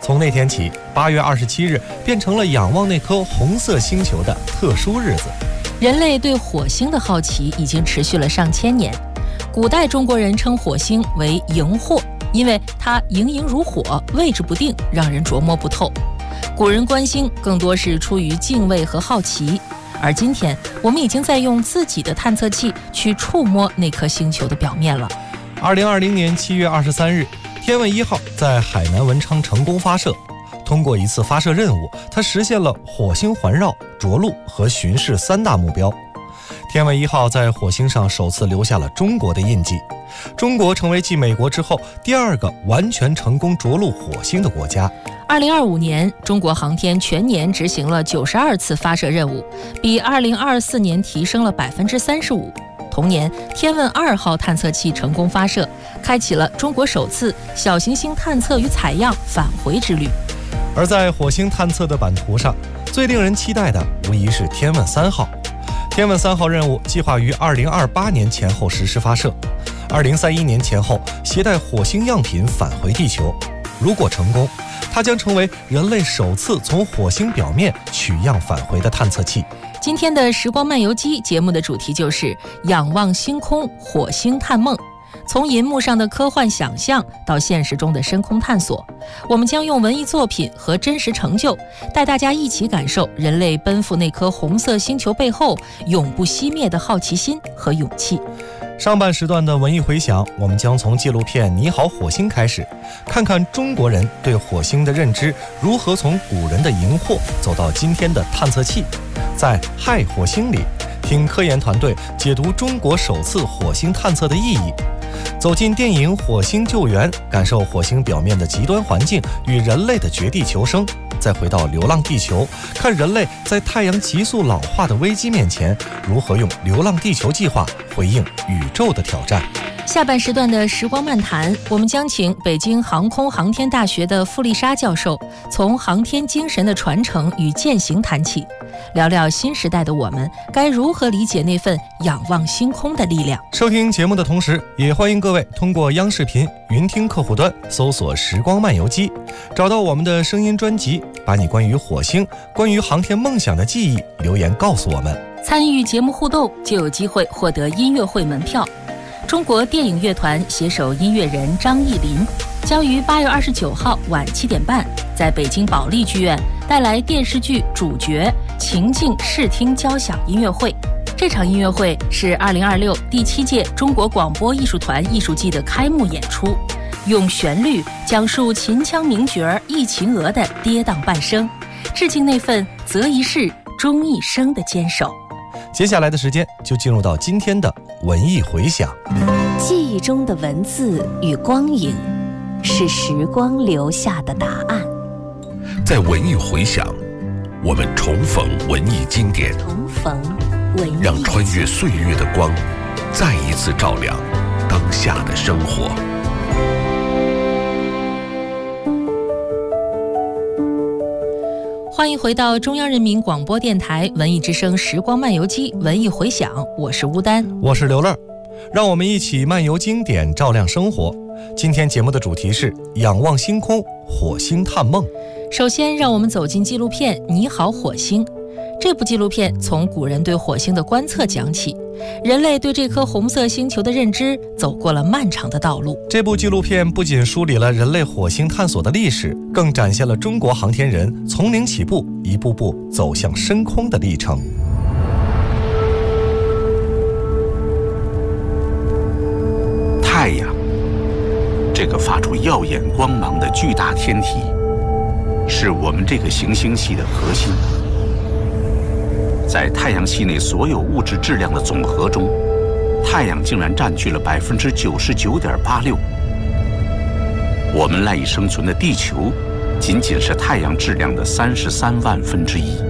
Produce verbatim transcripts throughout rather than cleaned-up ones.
从那天起，八月二十七日变成了仰望那颗红色星球的特殊日子。 人类对火星的好奇已经持续了上千年。古代中国人称火星为荧惑，因为它盈盈如火，位置不定，让人琢磨不透。古人观星更多是出于敬畏和好奇，而今天我们已经在用自己的探测器去触摸那颗星球的表面了。 二零二零年七月二十三日，天问一号在海南文昌成功发射。通过一次发射任务，它实现了火星环绕、着陆和巡视三大目标。天问一号在火星上首次留下了中国的印记，中国成为继美国之后第二个完全成功着陆火星的国家。 二零二五年，中国航天全年执行了九十二次发射任务，比二零二四年提升了百分之三十五。同年，天问二号探测器成功发射，开启了中国首次小行星探测与采样返回之旅。 而在火星探测的版图上，最令人期待的无疑是天问三号。天问三号任务计划于二零二八年前后实施发射，二零三一年前后携带火星样品返回地球。如果成功，它将成为人类首次从火星表面取样返回的探测器。 今天的时光漫游记节目的主题就是仰望星空，火星探梦。从银幕上的科幻想象到现实中的深空探索，我们将用文艺作品和真实成就，带大家一起感受人类奔赴那颗红色星球背后永不熄灭的好奇心和勇气。 上半时段的文艺回响，我们将从纪录片《你好，火星》开始，看看中国人对火星的认知如何从古人的荧惑走到今天的探测器。在《嗨，火星》里，听科研团队解读中国首次火星探测的意义。走进电影《火星救援》，感受火星表面的极端环境与人类的绝地求生。再回到《流浪地球》，看人类在太阳急速老化的危机面前，如何用《流浪地球》计划回应宇宙的挑战。 下半时段的时光漫谈，我们将请北京航空航天大学的傅丽莎教授，从航天精神的传承与践行谈起，聊聊新时代的我们该如何理解那份仰望星空的力量。 收听节目的同时，也欢迎各位通过央视频云听客户端搜索时光漫游记，找到我们的声音专辑，把你关于火星、关于航天梦想的记忆留言告诉我们。 参与节目互动就有机会获得音乐会门票。中国电影乐团携手音乐人张艺林，将于八月二十九号晚七点半，在北京保利剧院带来电视剧主角情境视听交响音乐会。这场音乐会是二零二六第七届中国广播艺术团艺术季的开幕演出，用旋律讲述秦腔名角易秦娥的跌宕半生，致敬那份择一事终一生的坚守。 接下来的时间就进入到今天的文艺回响。 记忆中的文字与光影，是时光留下的答案。 在文艺回响，我们重逢文艺经典， 重逢文艺， 让穿越岁月的光再一次照亮当下的生活。 欢迎回到中央人民广播电台文艺之声时光漫游记文艺回响，我是乌丹， 我是刘乐，让我们一起漫游经典，照亮生活。今天节目的主题是仰望星空，火星探梦。 首先让我们走进纪录片《你好，火星》。这部纪录片从古人对火星的观测讲起，人类对这颗红色星球的认知走过了漫长的道路。 这部纪录片不仅梳理了人类火星探索的历史，更展现了中国航天人从零起步，一步步走向深空的历程。 太阳，这个发出耀眼光芒的巨大天体，是我们这个行星系的核心。在太阳系内所有物质质量的总和中，太阳竟然占据了百分之九十九点八六。我们赖以生存的地球，仅仅是太阳质量的三十三万分之一。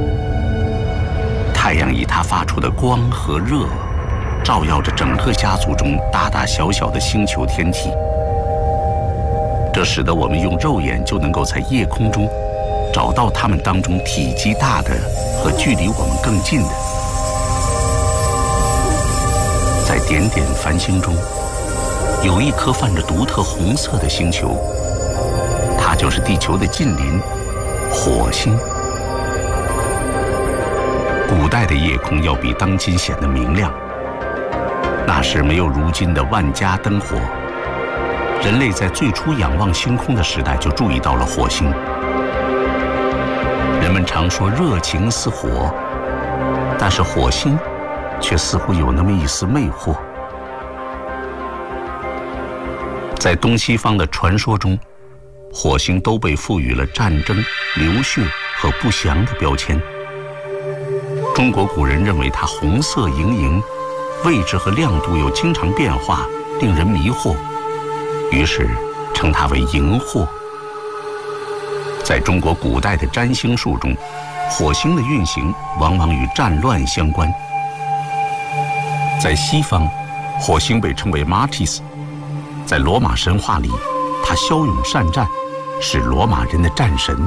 太阳以它发出的光和热，照耀着整个家族中大大小小的星球天体。这使得我们用肉眼就能够在夜空中找到它们当中体积大的和距离我们更近的。在点点繁星中，有一颗泛着独特红色的星球，它那就是地球的近邻——火星。古代的夜空要比当今显得明亮，那时没有如今的万家灯火。人类在最初仰望星空的时代就注意到了火星。人们常说热情似火，但是火星却似乎有那么一丝魅惑。在东西方的传说中，火星都被赋予了战争、流血和不祥的标签。中国古人认为它红色莹莹，位置和亮度又经常变化，令人迷惑，于是称它为荧惑。在中国古代的占星术中，火星的运行往往与战乱相关。在西方，火星被称为 Martis， 在罗马神话里，它骁勇善战，是罗马人的战神。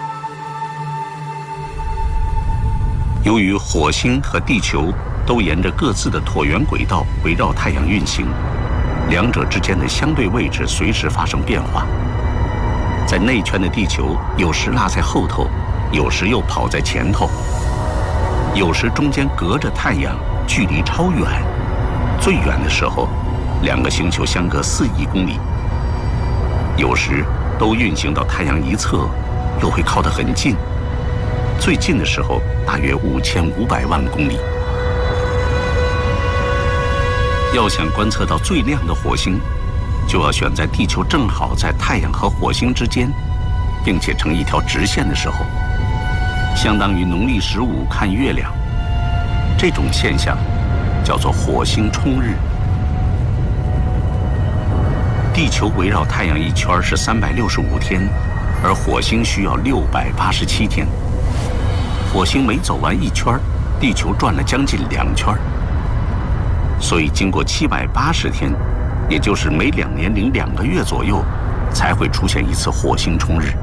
由于火星和地球都沿着各自的椭圆轨道围绕太阳运行，两者之间的相对位置随时发生变化。在内圈的地球有时落在后头，有时又跑在前头，有时中间隔着太阳，距离超远，最远的时候，两个星球相隔四亿公里。有时都运行到太阳一侧，又会靠得很近，最近的时候大约五千五百万公里。要想观测到最亮的火星，就要选在地球正好在太阳和火星之间，并且成一条直线的时候，相当于农历十五看月亮。这种现象叫做火星冲日。地球围绕太阳一圈是三百六十五天，而火星需要六百八十七天。火星每走完一圈，地球转了将近两圈，所以经过七百八十天，也就是每两年零两个月左右，才会出现一次火星冲日。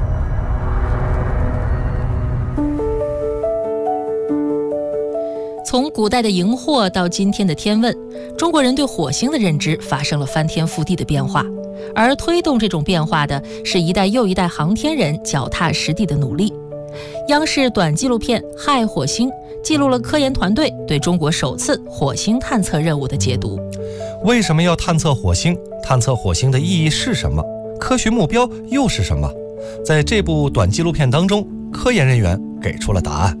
从古代的荧惑到今天的天问，中国人对火星的认知发生了翻天覆地的变化，而推动这种变化的是一代又一代航天人脚踏实地的努力。央视短纪录片《嗨火星》记录了科研团队对中国首次火星探测任务的解读。 为什么要探测火星？探测火星的意义是什么？科学目标又是什么？在这部短纪录片当中，科研人员给出了答案。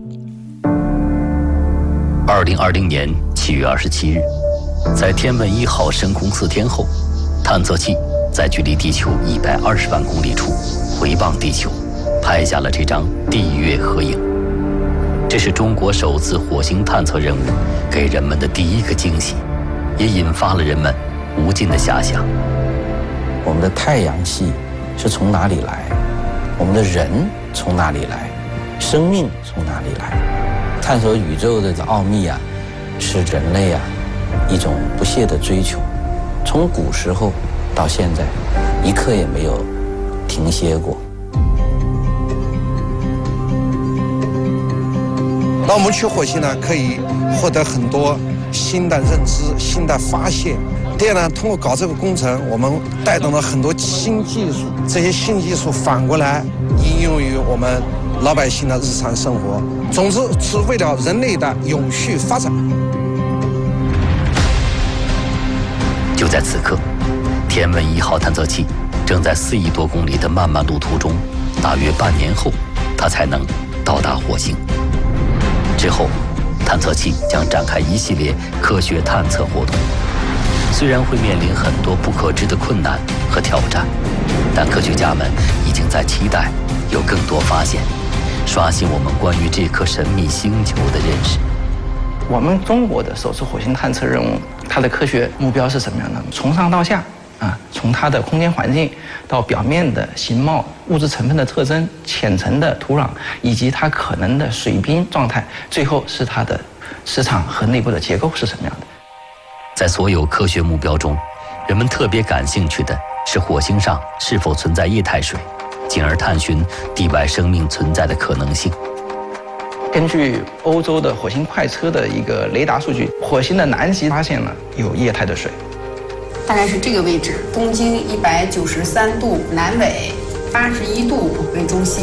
二零二零年七月二十七日，在天问一号升空四天后，探测器在距离地球一百二十万公里处回望地球，拍下了这张地月合影。这是中国首次火星探测任务给人们的第一个惊喜，也引发了人们无尽的遐想。 我们的太阳系是从哪里来？我们的人从哪里来？生命从哪里来？探索宇宙的奥秘啊，是人类啊一种不懈的追求，从古时候到现在，一刻也没有停歇过。 那我们去火星呢，可以获得很多新的认知、新的发现。第二呢，通过搞这个工程，我们带动了很多新技术，这些新技术反过来应用于我们老百姓的日常生活。总之，是为了人类的永续发展。 就在此刻，天问一号探测器正在四亿多公里的漫漫路途中，大约半年后，它才能到达火星。之后，探测器将展开一系列科学探测活动。虽然会面临很多不可知的困难和挑战，但科学家们已经在期待有更多发现，刷新我们关于这颗神秘星球的认识。 我们中国的首次火星探测任务，它的科学目标是什么样的？从上到下啊，从它的空间环境到表面的形貌、物质成分的特征、浅层的土壤以及它可能的水冰状态，最后是它的磁场和内部的结构是什么样的。 在所有科学目标中，人们特别感兴趣的是火星上是否存在液态水，进而探寻地外生命存在的可能性。 根据欧洲的火星快车的一个雷达数据，火星的南极发现了有液态的水， 大概是这个位置，东经一百九十三度南纬八十一度为中心。